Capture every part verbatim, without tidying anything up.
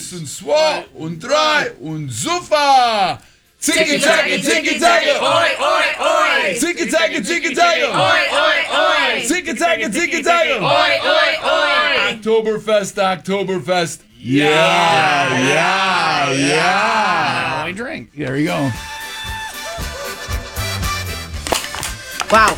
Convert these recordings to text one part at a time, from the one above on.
eins und zwei und drei und super. Zicke, zacke, zicke, zacke, oi, oi, oi. Zicke, zacke, zicke, zacke, oi, oi, oi. Zicke, zacke, zicke, zacke, oi, oi, oi. Oktoberfest, Oktoberfest. Yeah, yeah, yeah. I drink. There you go. Wow.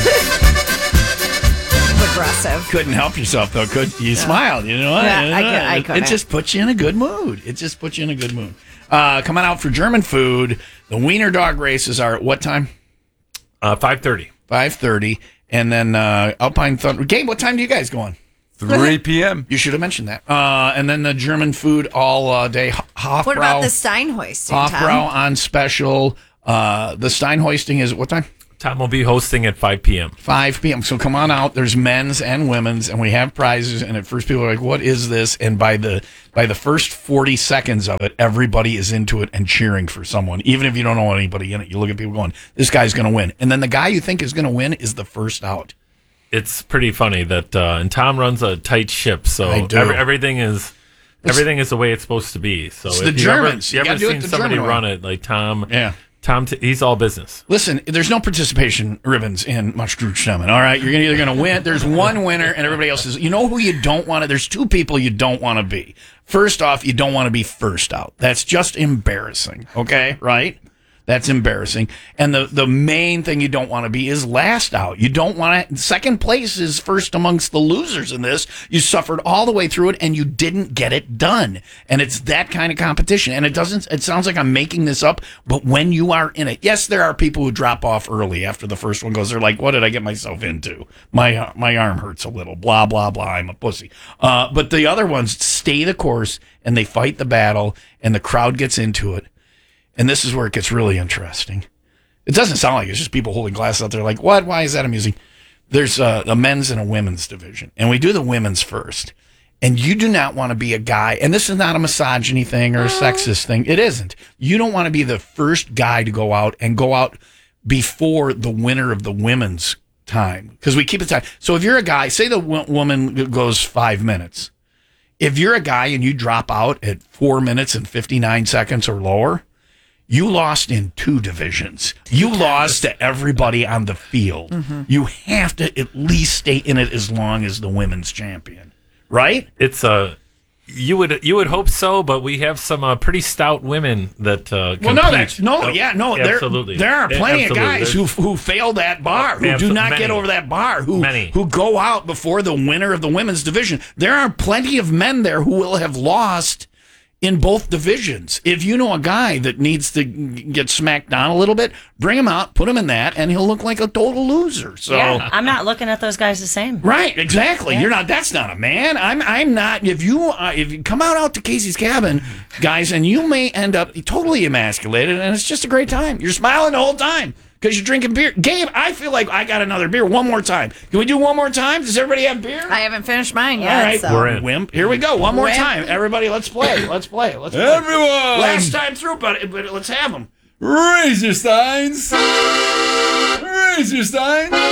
Aggressive. Couldn't help yourself, though, could you? You smiled, you know what? Yeah, You know I could- what? I It couldn't. just puts you in a good mood. It just puts you in a good mood. Uh, coming out for German food, the Wiener Dog races are at what time? Uh, five thirty. five thirty. And then uh, Alpine Thunder. Gabe, what time do you guys go on? three p.m. You should have mentioned that. Uh, and then the German food all uh, day. Hofbrau. What about the Stein hoisting, Tom? Hofbrau on special. Uh, the Stein hoisting is at what time? Tom will be hosting at five p.m. five p.m. So come on out. There's men's and women's, and we have prizes. And at first, people are like, "What is this?" And by the by the first forty seconds of it, everybody is into it and cheering for someone, even if you don't know anybody in it. You look at people going, "This guy's going to win," and then the guy you think is going to win is the first out. It's pretty funny that, uh, and Tom runs a tight ship, so I do. every, everything is everything is the way it's supposed to be. So It's if the you ever, Germans. you You ever gotta do it seen the somebody German way. run it like Tom? Yeah. Tom, t- he's all business. Listen, there's no participation ribbons in Mushroom. All right, you're gonna, either going to win. There's one winner, and everybody else is. You know who you don't want to. There's two people you don't want to be. First off, you don't want to be first out. That's just embarrassing. Okay, right? That's embarrassing. And the, the main thing you don't want to be is last out. You don't want to. Second place is first amongst the losers in this. You suffered all the way through it and you didn't get it done. And it's that kind of competition. And it doesn't, it sounds like I'm making this up, but when you are in it, yes, there are people who drop off early after the first one goes. They're like, what did I get myself into? My, uh, my arm hurts a little, blah, blah, blah. I'm a pussy. Uh, but the other ones stay the course and they fight the battle and the crowd gets into it. And this is where it gets really interesting. It doesn't sound like it's just people holding glasses out there like, what? Why is that amusing? There's a, a men's and a women's division. And we do the women's first. And you do not want to be a guy. And this is not a misogyny thing or a sexist thing. It isn't. You don't want to be the first guy to go out and go out before the winner of the women's time. Because we keep it time. So if you're a guy, say the w- woman goes five minutes. If you're a guy and you drop out at four minutes and fifty-nine seconds or lower, you lost in two divisions. You lost to everybody on the field. Mm-hmm. You have to at least stay in it as long as the women's champion, right? It's a. Uh, you would you would hope so, but we have some uh, pretty stout women that uh, compete. Well, no, that's no, Oh, yeah, no. There, absolutely. there are plenty Absolutely. of guys who who fail that bar, who Absol- do not many. get over that bar, who Many. who go out before the winner of the women's division. There are plenty of men there who will have lost in both divisions. If you know a guy that needs to get smacked down a little bit, bring him out, put him in that, and he'll look like a total loser. So, Yeah, I'm not looking at those guys the same. right, exactly. Yeah. You're not. That's not a man. I'm. I'm not. If you uh, if you come out out to Casey's cabin, guys, and you may end up totally emasculated, and it's just a great time. You're smiling the whole time because you're drinking beer. Gabe, I feel like I got another beer. One more time. Can we do one more time? Does everybody have beer? I haven't finished mine yet. All right, so. We're in. Wimp. Here we go. One more Wimp. time. Everybody, let's play. Let's play. Let's play. Everyone, Last time through, but, but let's have them. raise your steins. Raise your steins.